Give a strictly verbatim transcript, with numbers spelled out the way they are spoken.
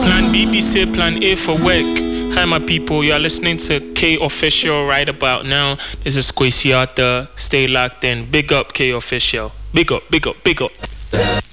Plan B, be say plan A for work. Hi my people, you are listening to K Official right about now. This is Kwesi Arthur. Stay locked in. Big up K Official. Big up, big up, big up.